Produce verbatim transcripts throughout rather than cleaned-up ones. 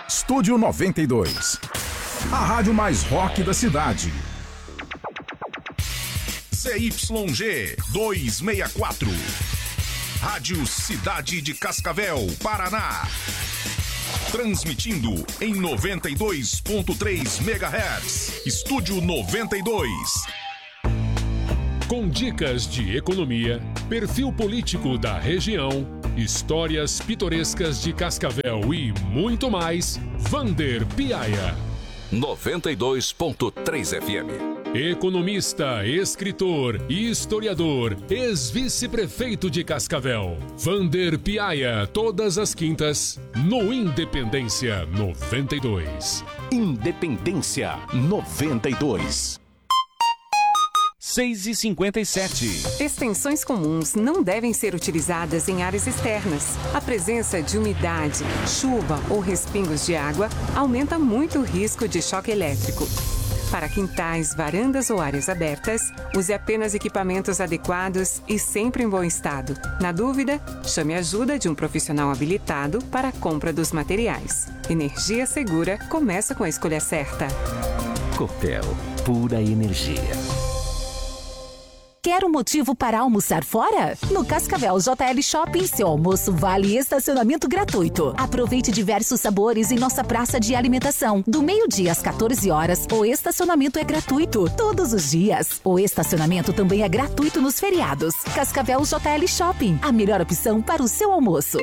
Estúdio noventa e dois. A rádio mais rock da cidade. Z Y G duzentos e sessenta e quatro. Rádio Cidade de Cascavel, Paraná. Transmitindo em noventa e dois ponto três megahertz. Estúdio noventa e dois. Com dicas de economia, perfil político da região, histórias pitorescas de Cascavel e muito mais, Vander Piaia. noventa e dois ponto três F M. Economista, escritor e historiador, ex-vice-prefeito de Cascavel, Vander Piaia, todas as quintas, no Independência noventa e dois. Independência noventa e dois. seis e cinquenta e sete. Extensões comuns não devem ser utilizadas em áreas externas. A presença de umidade, chuva ou respingos de água aumenta muito o risco de choque elétrico. Para quintais, varandas ou áreas abertas, use apenas equipamentos adequados e sempre em bom estado. Na dúvida, chame a ajuda de um profissional habilitado para a compra dos materiais. Energia segura começa com a escolha certa. Copel, pura energia. Quer um motivo para almoçar fora? No Cascavel J L Shopping, seu almoço vale estacionamento gratuito. Aproveite diversos sabores em nossa praça de alimentação. Do meio-dia às quatorze horas, o estacionamento é gratuito. Todos os dias. O estacionamento também é gratuito nos feriados. Cascavel J L Shopping, a melhor opção para o seu almoço.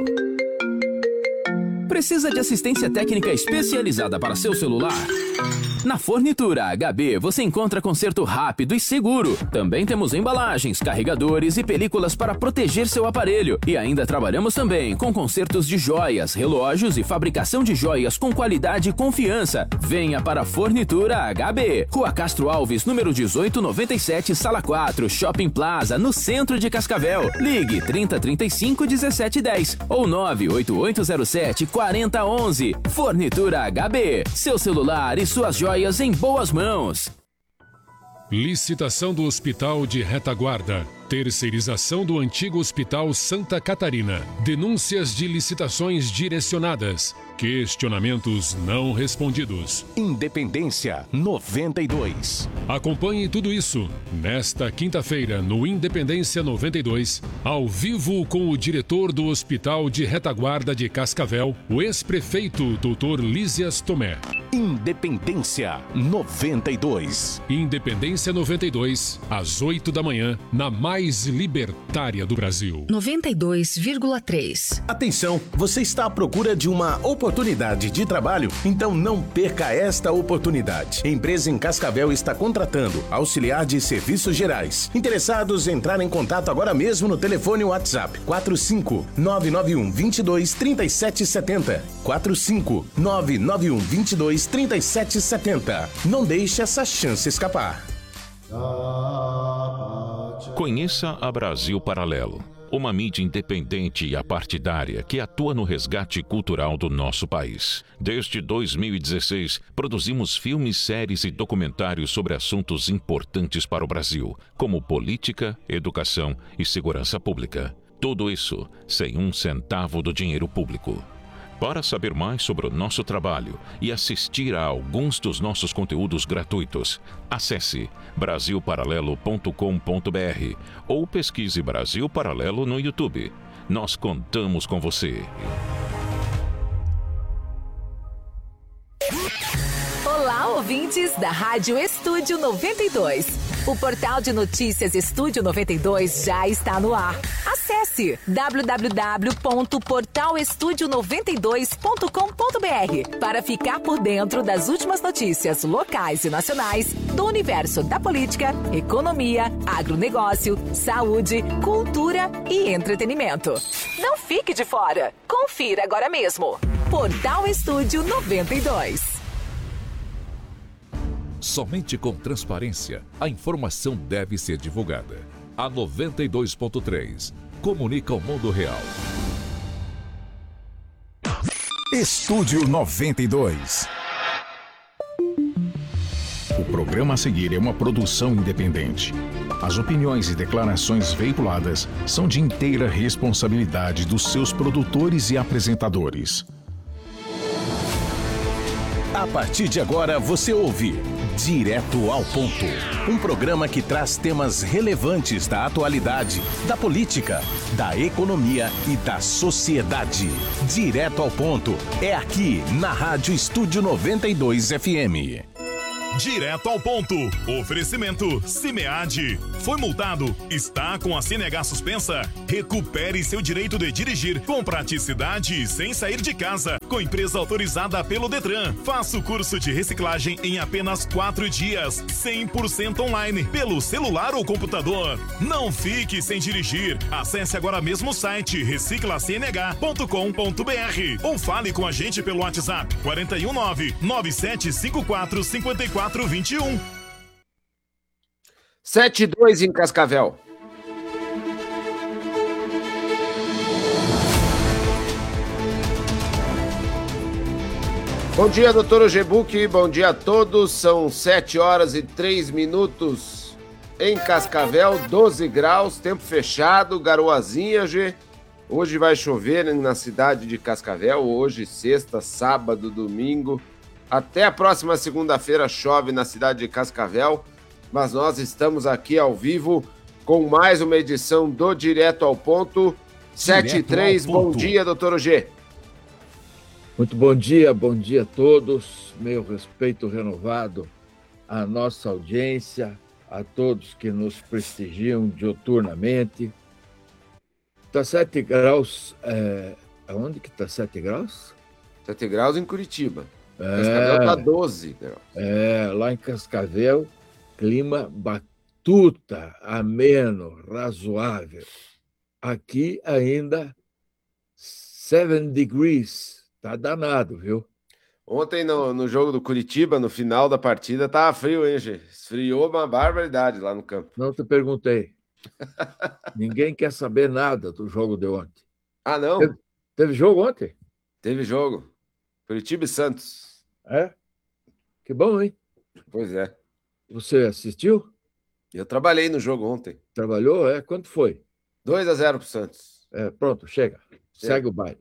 Precisa de assistência técnica especializada para seu celular? Na Fornitura H B você encontra conserto rápido e seguro. Também temos embalagens, carregadores e películas para proteger seu aparelho. E ainda trabalhamos também com consertos de joias, relógios e fabricação de joias com qualidade e confiança. Venha para a Fornitura H B, Rua Castro Alves, número dezoito noventa e sete, Sala quatro, Shopping Plaza, no centro de Cascavel. Ligue trinta, trinta e cinco, dezessete, dez ou nove oito oito zero sete, quarenta, onze. Fornitura H B, seu celular e suas joias em boas mãos. Licitação do Hospital de Retaguarda. Terceirização do antigo Hospital Santa Catarina. Denúncias de licitações direcionadas. Questionamentos não respondidos. Independência noventa e dois. Acompanhe tudo isso nesta quinta-feira no Independência noventa e dois, ao vivo com o diretor do Hospital de Retaguarda de Cascavel, o ex-prefeito doutor Lísias Tomé. Independência noventa e dois. Independência noventa e dois, às oito da manhã, na mais libertária do Brasil. noventa e dois vírgula três. Atenção, você está à procura de uma oportunidade de trabalho? Então não perca esta oportunidade. A empresa em Cascavel está contratando auxiliar de serviços gerais. Interessados, entrar em contato agora mesmo no telefone WhatsApp quatro cinco nove nove um, dois dois, três sete sete zero. quatro cinco nove nove um, dois dois, três sete sete zero. Não deixe essa chance escapar. Conheça a Brasil Paralelo, uma mídia independente e apartidária que atua no resgate cultural do nosso país. Desde dois mil e dezesseis, produzimos filmes, séries e documentários sobre assuntos importantes para o Brasil, como política, educação e segurança pública. Tudo isso sem um centavo do dinheiro público. Para saber mais sobre o nosso trabalho e assistir a alguns dos nossos conteúdos gratuitos, acesse brasil paralelo ponto com ponto br ou pesquise Brasil Paralelo no YouTube. Nós contamos com você. Olá, ouvintes da Rádio Estúdio noventa e dois. O portal de notícias Estúdio noventa e dois já está no ar. Acesse w w w ponto portal estúdio noventa e dois ponto com ponto br para ficar por dentro das últimas notícias locais e nacionais do universo da política, economia, agronegócio, saúde, cultura e entretenimento. Não fique de fora. Confira agora mesmo. Portal Estúdio noventa e dois. Somente com transparência, a informação deve ser divulgada. A noventa e dois ponto três comunica o mundo real. Estúdio noventa e dois. O programa a seguir é uma produção independente. As opiniões e declarações veiculadas são de inteira responsabilidade dos seus produtores e apresentadores. A partir de agora você ouve Direto ao Ponto, um programa que traz temas relevantes da atualidade, da política, da economia e da sociedade. Direto ao Ponto é aqui na Rádio Estúdio noventa e dois F M. Direto ao ponto. Oferecimento Cimead. Foi multado? Está com a C N H suspensa? Recupere seu direito de dirigir com praticidade e sem sair de casa. Com empresa autorizada pelo Detran. Faça o curso de reciclagem em apenas quatro dias. cem por cento online, pelo celular ou computador. Não fique sem dirigir. Acesse agora mesmo o site recicla c n h ponto com ponto b r ou fale com a gente pelo WhatsApp quatro um nove, nove sete cinco quatro, cinco quatro vinte e um. sete e dois em Cascavel. Bom dia, doutor Ogebuque. Bom dia a todos. São sete horas e três minutos em Cascavel, doze graus, tempo fechado, garoazinha, G. Hoje vai chover na cidade de Cascavel. Hoje, sexta, sábado, domingo. Até a próxima segunda-feira chove na cidade de Cascavel, mas nós estamos aqui ao vivo com mais uma edição do Direto ao Ponto. sete e três, bom dia, doutor G. Muito bom dia, bom dia a todos. Meu respeito renovado à nossa audiência, a todos que nos prestigiam diuturnamente. Está sete graus, é... aonde que está sete graus? sete graus em Curitiba. Cascavel está doze graus. É, lá em Cascavel, clima batuta, ameno, razoável. Aqui ainda sete degrees, tá danado, viu? Ontem no, no jogo do Curitiba, no final da partida, tava frio, hein, Gê? Esfriou uma barbaridade lá no campo. Não te perguntei. Ninguém quer saber nada do jogo de ontem. Ah, não? Teve, teve jogo ontem? Teve jogo. Curitiba e Santos. É? Que bom, hein? Pois é. Você assistiu? Eu trabalhei no jogo ontem. Trabalhou? É? Quanto foi? dois a zero pro Santos. É, pronto, chega. chega. Segue o baile.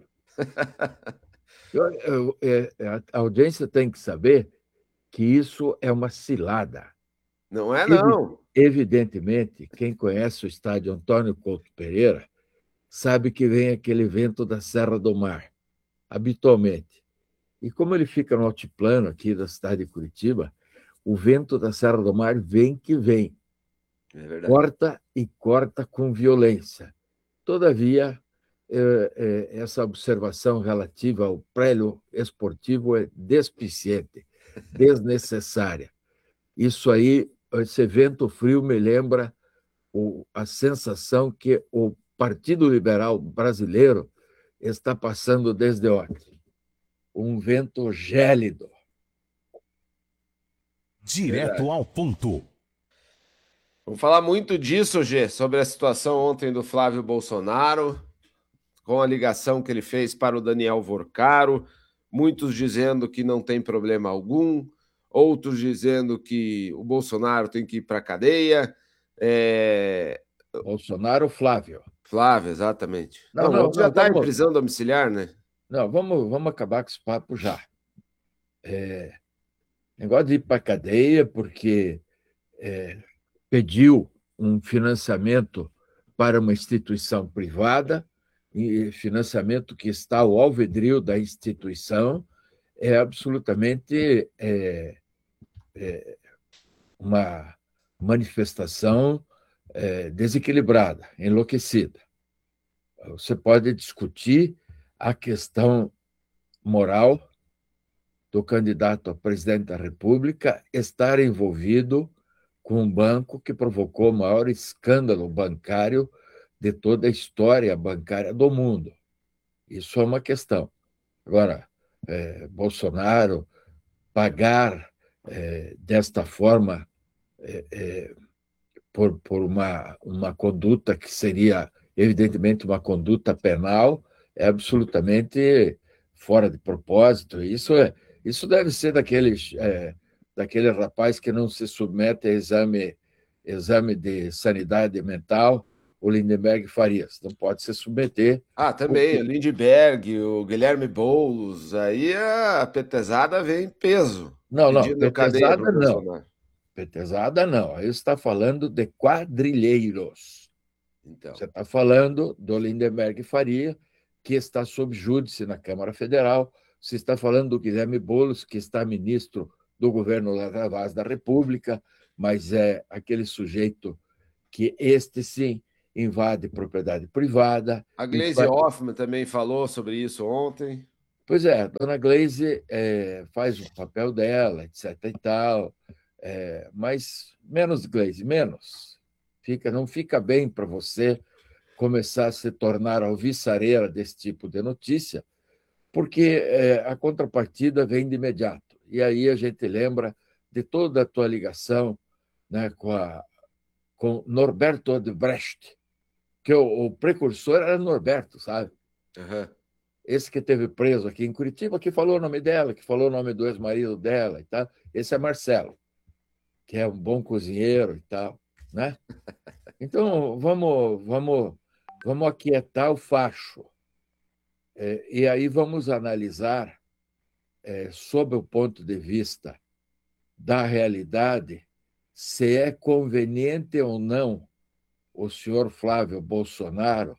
eu, eu, eu, a audiência tem que saber que isso é uma cilada. Não é, não. Evidentemente, quem conhece o estádio Antônio Couto Pereira sabe que vem aquele vento da Serra do Mar, habitualmente. E como ele fica no altiplano aqui da cidade de Curitiba, o vento da Serra do Mar vem que vem. É verdade. Corta e corta com violência. Todavia, é, é, essa observação relativa ao prélio esportivo é despiciente, desnecessária. Isso aí, esse vento frio me lembra o, a sensação que o Partido Liberal brasileiro está passando desde ontem. Um vento gélido. Direto ao ponto. Vamos falar muito disso, Gê, sobre a situação ontem do Flávio Bolsonaro, com a ligação que ele fez para o Daniel Vorcaro, muitos dizendo que não tem problema algum, outros dizendo que o Bolsonaro tem que ir para a cadeia. É... Bolsonaro, Flávio. Flávio, exatamente. Não, não, não, já está não, em prisão domiciliar, né? Não, vamos, vamos acabar com esse papo já. É, negócio de ir para a cadeia porque é, pediu um financiamento para uma instituição privada, e financiamento que está ao alvedrio da instituição, é absolutamente é, é, uma manifestação é, desequilibrada, enlouquecida. Você pode discutir a questão moral do candidato a presidente da República estar envolvido com um banco que provocou o maior escândalo bancário de toda a história bancária do mundo. Isso é uma questão. Agora, é, Bolsonaro pagar é, desta forma é, é, por, por uma, uma conduta que seria, evidentemente, uma conduta penal, é absolutamente fora de propósito. Isso, é, isso deve ser daquele, é, daquele rapaz que não se submete a exame, exame de sanidade mental, o Lindenberg Farias. Não pode se submeter. Ah, também, porque... o Lindbergh, o Guilherme Boulos, aí a petezada vem em peso. Não, não, pedindo cadeia petezada pro não. Bolsonaro. Petezada não. Aí você está falando de quadrilheiros. Então. Você está falando do Lindenberg Faria, que está sob júdice na Câmara Federal. Você está falando do Guilherme Boulos, que está ministro do governo da Vaz da República, mas é aquele sujeito que este sim invade propriedade privada. A Gleisi Hoffmann também falou sobre isso ontem. Pois é, a dona Gleisi é, faz o papel dela, etc e tal, é, mas menos Gleisi, menos. Fica, não fica bem para você começar a se tornar alvissareira desse tipo de notícia, porque é, a contrapartida vem de imediato. E aí a gente lembra de toda a tua ligação, né, com, a, com Norberto Odebrecht, que o, o precursor era Norberto, sabe? Uhum. Esse que teve preso aqui em Curitiba, que falou o nome dela, que falou o nome do ex-marido dela e tal. Esse é Marcelo, que é um bom cozinheiro e tal, né? Então, vamos, vamos, vamos aquietar o facho. É, e aí vamos analisar, é, sob o ponto de vista da realidade, se é conveniente ou não o senhor Flávio Bolsonaro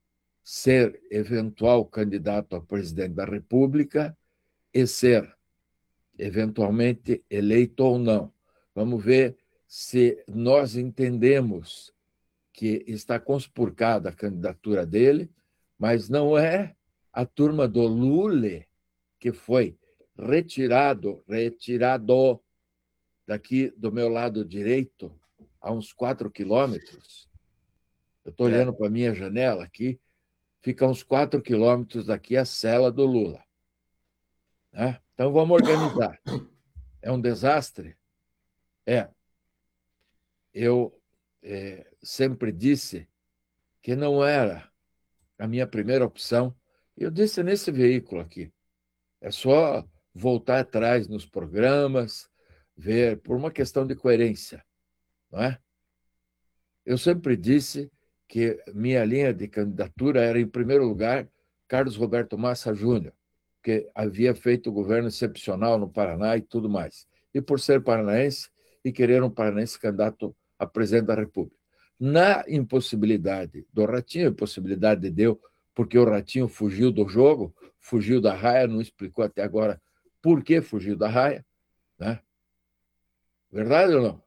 ser eventual candidato a presidente da República e ser eventualmente eleito ou não. Vamos ver se nós entendemos que está conspurcada a candidatura dele, mas não é a turma do Lula que foi retirado, retirado daqui do meu lado direito, a uns quatro quilômetros. Eu estou olhando é. para a minha janela aqui, fica a uns quatro quilômetros daqui a cela do Lula. Né? Então, vamos organizar. É um desastre? É. Eu é, sempre disse que não era a minha primeira opção. Eu disse nesse veículo aqui. É só voltar atrás nos programas, ver, por uma questão de coerência. Não é? Eu sempre disse que minha linha de candidatura era, em primeiro lugar, Carlos Roberto Massa Júnior, que havia feito o governo excepcional no Paraná e tudo mais. E por ser paranaense e querer um paranaense candidato a presidente da República. Na impossibilidade do Ratinho, impossibilidade deu porque o Ratinho fugiu do jogo, fugiu da raia, não explicou até agora por que fugiu da raia. Né? Verdade ou não?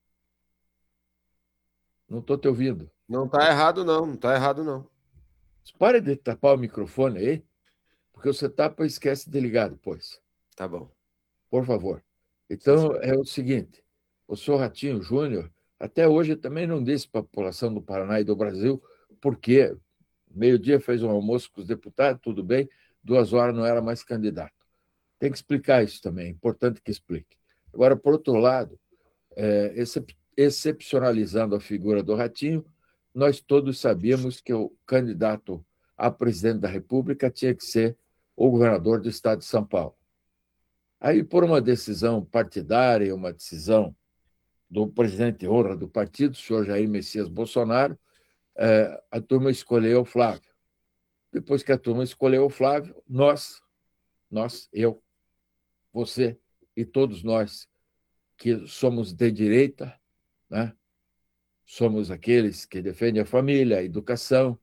Não estou te ouvindo. Não está errado, não. Não está errado, não. Pare de tapar o microfone aí, porque você tapa e esquece de ligar depois. Tá bom. Por favor. Então, é o seguinte, o senhor Ratinho Júnior, até hoje, também não disse para a população do Paraná e do Brasil porque meio-dia fez um almoço com os deputados, tudo bem, duas horas não era mais candidato. Tem que explicar isso também, é importante que explique. Agora, por outro lado, é, excep excepcionalizando a figura do Ratinho, nós todos sabíamos que o candidato a presidente da República tinha que ser o governador do estado de São Paulo. Aí, por uma decisão partidária, uma decisão do presidente de honra do partido, o senhor Jair Messias Bolsonaro, a turma escolheu o Flávio. Depois que a turma escolheu o Flávio, nós, nós, eu, você e todos nós que somos de direita, né? Somos aqueles que defendem a família, a educação,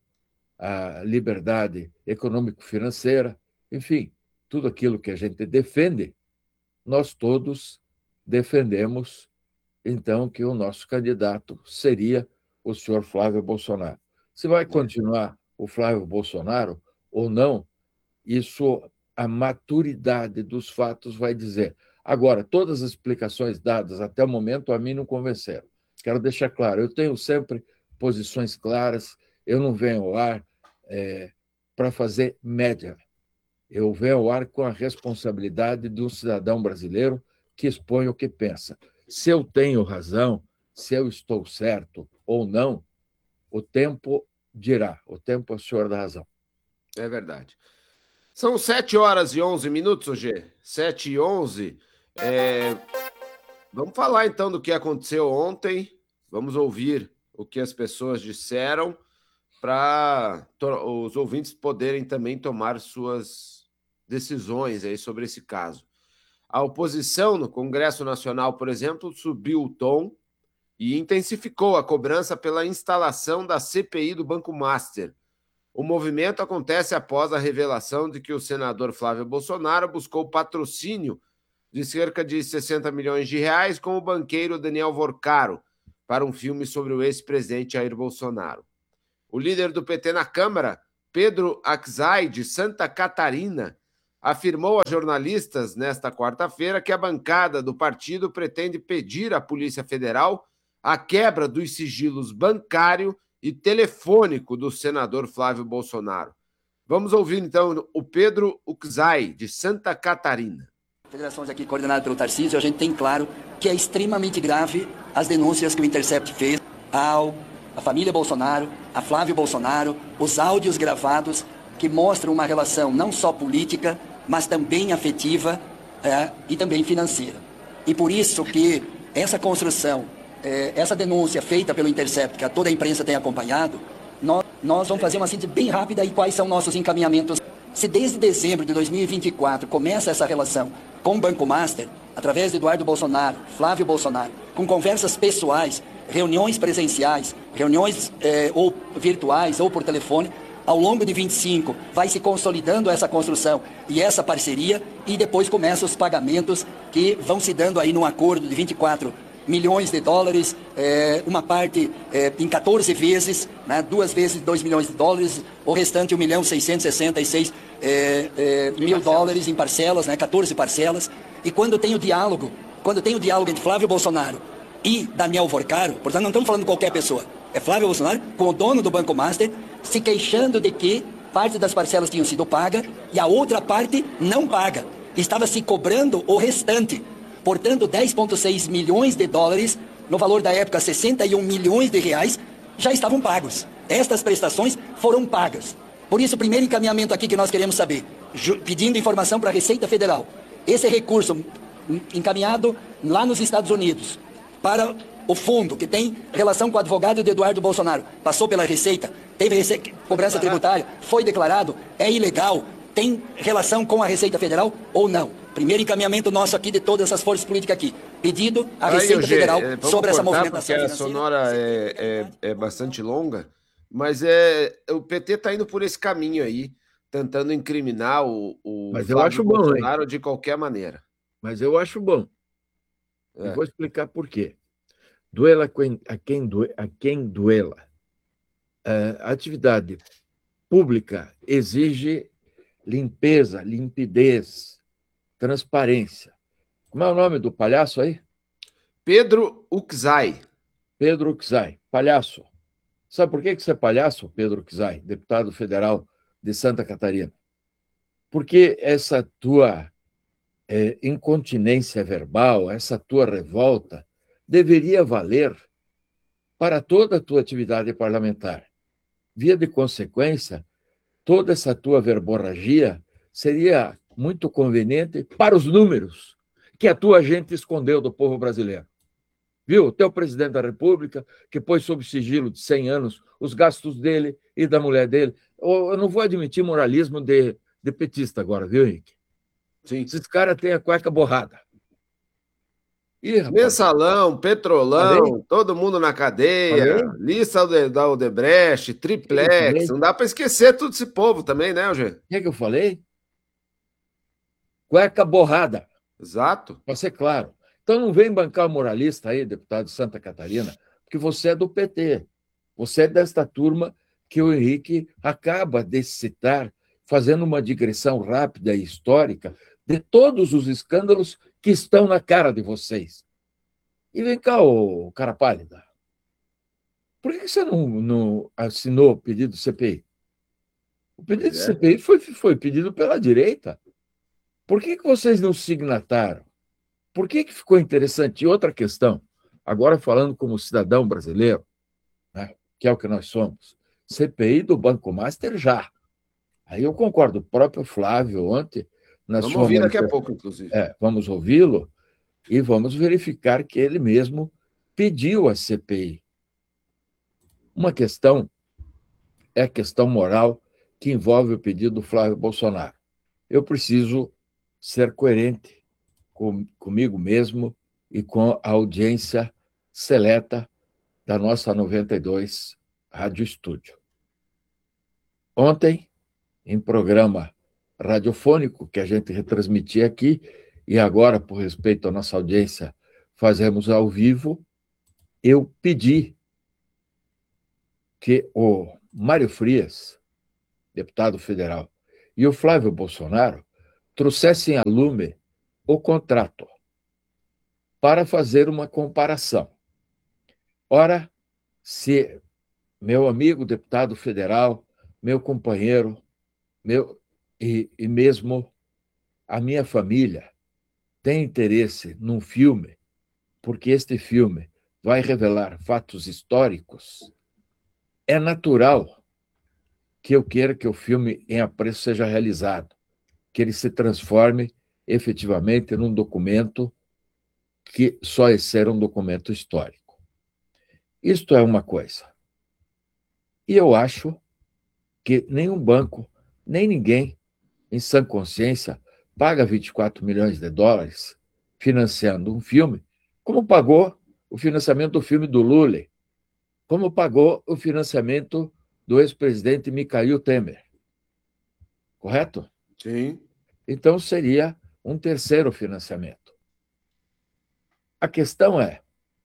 a liberdade econômico-financeira, enfim, tudo aquilo que a gente defende, nós todos defendemos, então, que o nosso candidato seria o senhor Flávio Bolsonaro. Se vai continuar o Flávio Bolsonaro ou não, isso a maturidade dos fatos vai dizer. Agora, todas as explicações dadas até o momento a mim não convenceram. Quero deixar claro, eu tenho sempre posições claras, eu não venho ao ar é, para fazer média. Eu venho ao ar com a responsabilidade do cidadão brasileiro que expõe o que pensa. Se eu tenho razão, se eu estou certo ou não, o tempo dirá. O tempo é o senhor da razão. É verdade. São sete horas e onze minutos, G. sete e onze. É... Vamos falar, então, do que aconteceu ontem. Vamos ouvir o que as pessoas disseram para os ouvintes poderem também tomar suas decisões aí sobre esse caso. A oposição no Congresso Nacional, por exemplo, subiu o tom e intensificou a cobrança pela instalação da C P I do Banco Master. O movimento acontece após a revelação de que o senador Flávio Bolsonaro buscou patrocínio de cerca de sessenta milhões de reais com o banqueiro Daniel Vorcaro para um filme sobre o ex-presidente Jair Bolsonaro. O líder do P T na Câmara, Pedro Akzai, de Santa Catarina, afirmou a jornalistas nesta quarta-feira que a bancada do partido pretende pedir à Polícia Federal a quebra dos sigilos bancário e telefônico do senador Flávio Bolsonaro. Vamos ouvir, então, o Pedro Akzai, de Santa Catarina. Federações aqui coordenada pelo Tarcísio, a gente tem claro que é extremamente grave as denúncias que o Intercept fez ao a família Bolsonaro, a Flávio Bolsonaro, os áudios gravados que mostram uma relação não só política, mas também afetiva é, e também financeira. E por isso que essa construção, é, essa denúncia feita pelo Intercept, que a toda a imprensa tem acompanhado, nós, nós vamos fazer uma síntese bem rápida e quais são nossos encaminhamentos. Se desde dezembro de dois mil e vinte e quatro começa essa relação com o Banco Master, através de Eduardo Bolsonaro, Flávio Bolsonaro, com conversas pessoais, reuniões presenciais, reuniões eh, ou virtuais ou por telefone, ao longo de vinte e cinco vai se consolidando essa construção e essa parceria e depois começam os pagamentos que vão se dando aí num acordo de vinte e quatro milhões de dólares, eh, uma parte eh, em quatorze vezes, né, duas vezes dois milhões de dólares, o restante um milhão seiscentos e sessenta e seis eh, eh, mil dólares em parcelas, né, quatorze parcelas. E quando tem o diálogo, quando tem o diálogo entre Flávio Bolsonaro e Daniel Vorcaro, portanto não estamos falando de qualquer pessoa, é Flávio Bolsonaro com o dono do Banco Master se queixando de que parte das parcelas tinham sido paga e a outra parte não paga. Estava se cobrando o restante. Portanto, dez vírgula seis milhões de dólares, no valor da época sessenta e um milhões de reais, já estavam pagos. Estas prestações foram pagas. Por isso, o primeiro encaminhamento aqui que nós queremos saber, pedindo informação para a Receita Federal, esse recurso encaminhado lá nos Estados Unidos, para o fundo que tem relação com o advogado de Eduardo Bolsonaro, passou pela Receita, teve rece... cobrança tributária, foi declarado, é ilegal, tem relação com a Receita Federal ou não? Primeiro encaminhamento nosso aqui de todas essas forças políticas aqui. Pedido à Receita Aí, Federal é, sobre essa movimentação financeira. A sonora é, é, é bastante longa, mas é, o P T está indo por esse caminho aí, tentando incriminar o, o mas eu acho bom, Bolsonaro hein? de qualquer maneira. Mas eu acho bom. É. Eu vou explicar por quê. Duela a quem, due, a quem duela. A atividade pública exige limpeza, limpidez, transparência. Como é o nome do palhaço aí? Pedro Akzai. Pedro Akzai, palhaço. Sabe por que você é palhaço, Pedro Akzai, deputado federal de Santa Catarina? Porque essa tua é, incontinência verbal, essa tua revolta, deveria valer para toda a tua atividade parlamentar. Via de consequência, toda essa tua verborragia seria muito conveniente para os números que a tua gente escondeu do povo brasileiro. Viu? O teu presidente da República, que pôs sob sigilo de cem anos os gastos dele e da mulher dele. Eu não vou admitir moralismo de, de petista agora, viu, Henrique? Sim. Esses caras têm a cueca borrada. Ih, Mensalão, Petrolão, Falei? todo mundo na cadeia, Falei? lista da Odebrecht, triplex, não dá para esquecer tudo esse povo também, né, Eugênio? O que, é que eu falei? Cueca borrada. Exato. Para ser claro. Então não vem bancar o moralista aí, deputado de Santa Catarina, porque você é do P T. Você é desta turma que o Henrique acaba de citar, fazendo uma digressão rápida e histórica de todos os escândalos que estão na cara de vocês. E vem cá, ô cara pálida. Por que você não, não assinou o pedido do C P I? O pedido é. do C P I foi, foi pedido pela direita. Por que, que vocês não signataram? Por que, que ficou interessante? E outra questão, agora falando como cidadão brasileiro, né, que é o que nós somos, C P I do Banco Master já. Aí eu concordo, o próprio Flávio ontem... Na vamos sua ouvir daqui a pouco, inclusive. É, vamos ouvi-lo e vamos verificar que ele mesmo pediu a C P I. Uma questão é a questão moral que envolve o pedido do Flávio Bolsonaro. Eu preciso ser coerente com, comigo mesmo e com a audiência seleta da nossa noventa e dois Rádio Estúdio. Ontem, em programa radiofônico que a gente retransmitia aqui, e agora, por respeito à nossa audiência, fazemos ao vivo, eu pedi que o Mário Frias, deputado federal, e o Flávio Bolsonaro trouxessem a lume o contrato para fazer uma comparação. Ora, se meu amigo deputado federal, meu companheiro, meu, e, e mesmo a minha família tem interesse num filme, porque este filme vai revelar fatos históricos, é natural que eu queira que o filme em apreço seja realizado, que ele se transforme efetivamente num documento que só é ser um documento histórico. Isto é uma coisa. E eu acho que nenhum banco, nem ninguém, em sã consciência, paga vinte e quatro milhões de dólares financiando um filme, como pagou o financiamento do filme do Lula, como pagou o financiamento do ex-presidente Michael Temer. Correto? Sim. Então, seria um terceiro financiamento. A questão é,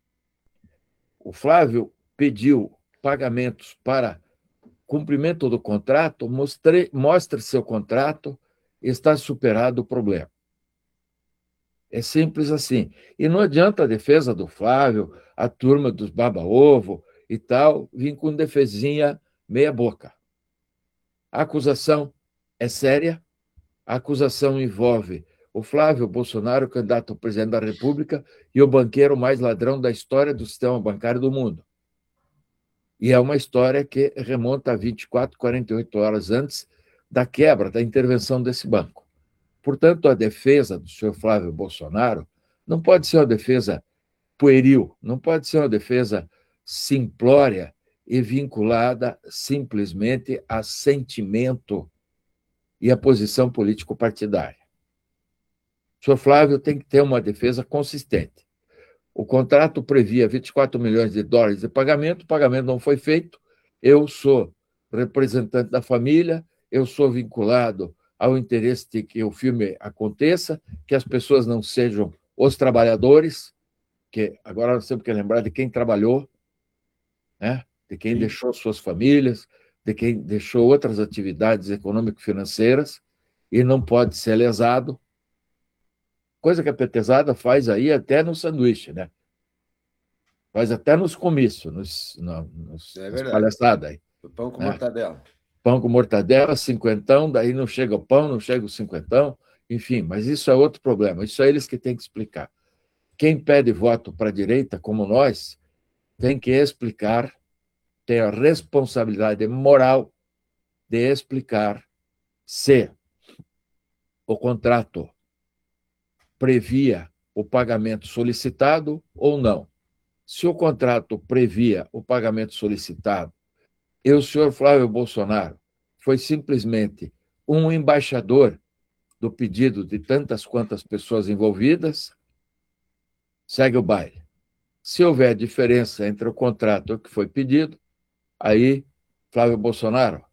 o Flávio pediu pagamentos para cumprimento do contrato, mostre, mostre seu contrato, está superado o problema. É simples assim. E não adianta a defesa do Flávio, a turma dos baba-ovo e tal, vir com defesinha meia-boca. A acusação é séria, a acusação envolve o Flávio Bolsonaro, candidato ao presidente da República, e o banqueiro mais ladrão da história do sistema bancário do mundo. E é uma história que remonta a vinte e quatro, quarenta e oito horas antes da quebra, da intervenção desse banco. Portanto, a defesa do senhor Flávio Bolsonaro não pode ser uma defesa pueril, não pode ser uma defesa simplória e vinculada simplesmente a sentimento e a posição político-partidária. O senhor Flávio tem que ter uma defesa consistente. O contrato previa vinte e quatro milhões de dólares de pagamento, o pagamento não foi feito, eu sou representante da família, eu sou vinculado ao interesse de que o filme aconteça, que as pessoas não sejam os trabalhadores, que agora nós temos que lembrar de quem trabalhou, né? De quem Sim. deixou suas famílias, de quem deixou outras atividades econômico-financeiras e não pode ser lesado. Coisa que a petezada faz aí até no sanduíche, né? Faz até nos comícios, nos, no, nos, é nas palhaçadas aí. O pão com né? mortadela. Pão com mortadela, cinquentão, daí não chega o pão, não chega o cinquentão, enfim, mas isso é outro problema, isso é eles que têm que explicar. Quem pede voto para a direita, como nós, tem que explicar, tem a responsabilidade moral de explicar se o contrato previa o pagamento solicitado ou não. Se o contrato previa o pagamento solicitado e o senhor Flávio Bolsonaro foi simplesmente um embaixador do pedido de tantas quantas pessoas envolvidas, segue o baile. Se houver diferença entre o contrato e o que foi pedido, aí, Flávio Bolsonaro,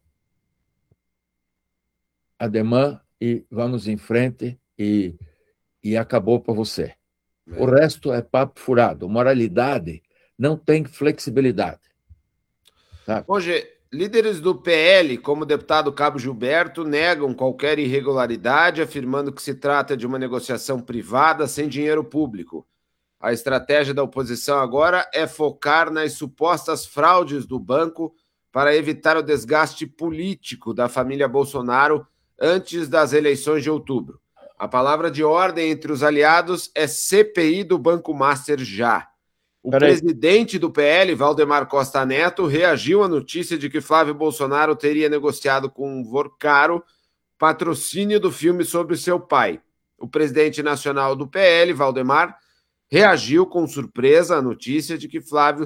ademã e vamos em frente e, e acabou para você. É. O resto é papo furado. Moralidade não tem flexibilidade. Tá? Hoje, líderes do P L, como o deputado Cabo Gilberto, negam qualquer irregularidade, afirmando que se trata de uma negociação privada sem dinheiro público. A estratégia da oposição agora é focar nas supostas fraudes do banco para evitar o desgaste político da família Bolsonaro antes das eleições de outubro. A palavra de ordem entre os aliados é C P I do Banco Master já. O Peraí. presidente do P L, Valdemar Costa Neto, reagiu à notícia de que Flávio Bolsonaro teria negociado com Vorcaro patrocínio do filme sobre seu pai. O presidente nacional do P L, Valdemar, reagiu com surpresa à notícia de que Flávio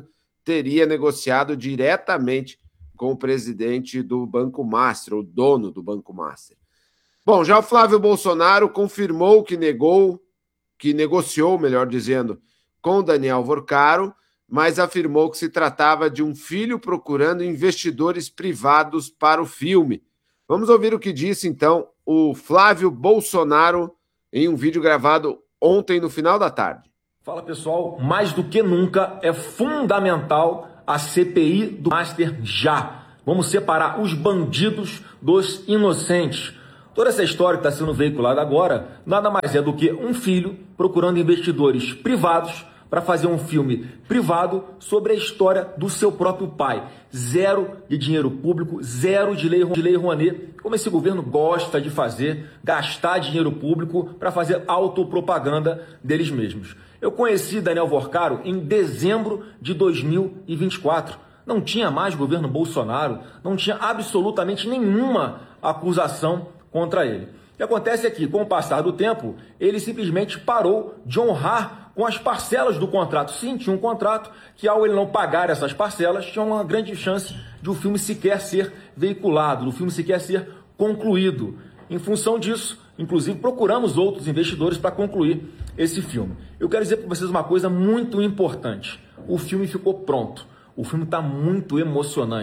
teria negociado diretamente com o presidente do Banco Master, o dono do Banco Master. Bom, já o Flávio Bolsonaro confirmou que negou, que negociou, melhor dizendo, com Daniel Vorcaro, mas afirmou que se tratava de um filho procurando investidores privados para o filme. Vamos ouvir o que disse, então, o Flávio Bolsonaro em um vídeo gravado ontem, no final da tarde. Fala, pessoal. Mais do que nunca, é fundamental a C P I do Master já. Vamos separar os bandidos dos inocentes. Toda essa história que está sendo veiculada agora nada mais é do que um filho procurando investidores privados para fazer um filme privado sobre a história do seu próprio pai. Zero de dinheiro público, zero de lei, de lei Rouanet, como esse governo gosta de fazer, gastar dinheiro público para fazer autopropaganda deles mesmos. Eu conheci Daniel Vorcaro em dezembro de dois mil e vinte e quatro. Não tinha mais governo Bolsonaro, não tinha absolutamente nenhuma acusação contra ele. O que acontece é que, com o passar do tempo, ele simplesmente parou de honrar com as parcelas do contrato. Sim, tinha um contrato que, ao ele não pagar essas parcelas, tinha uma grande chance de o filme sequer ser veiculado, do filme sequer ser concluído. Em função disso, inclusive, procuramos outros investidores para concluir esse filme. Eu quero dizer para vocês uma coisa muito importante. O filme ficou pronto. O filme está muito emocionante.